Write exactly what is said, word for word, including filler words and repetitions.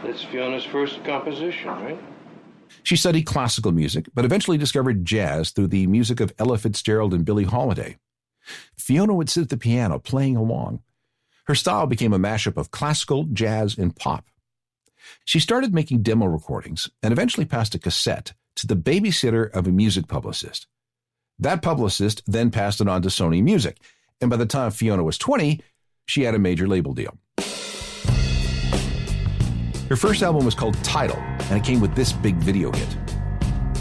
That's Fiona's first composition, right? She studied classical music, but eventually discovered jazz through the music of Ella Fitzgerald and Billie Holiday. Fiona would sit at the piano playing along. Her style became a mashup of classical, jazz, and pop. She started making demo recordings and eventually passed a cassette to the babysitter of a music publicist. That publicist then passed it on to Sony Music, and by the time Fiona was twenty, she had a major label deal. Her first album was called Tidal, and it came with this big video hit.